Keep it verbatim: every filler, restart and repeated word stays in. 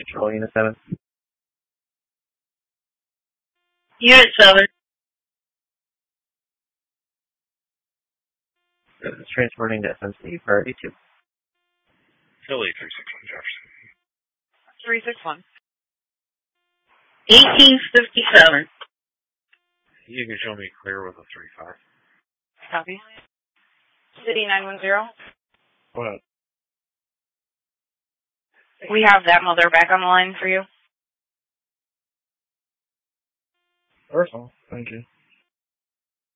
Control Unit seven. Unit seven. It's transporting to S M C, priority two. Philly three six one Jefferson. three six one. eighteen fifty-seven. You can show me clear with a three five. Copy. City nine one zero. What? We have that mother back on the line for you. Personal, thank you.